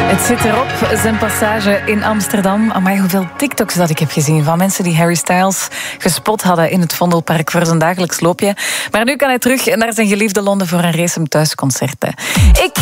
Het zit erop, zijn passage in Amsterdam. Amai, hoeveel TikToks dat ik heb gezien van mensen die Harry Styles gespot hadden in het Vondelpark voor zijn dagelijks loopje. Maar nu kan hij terug naar zijn geliefde Londen voor een Race Hem Thuis concert. Ik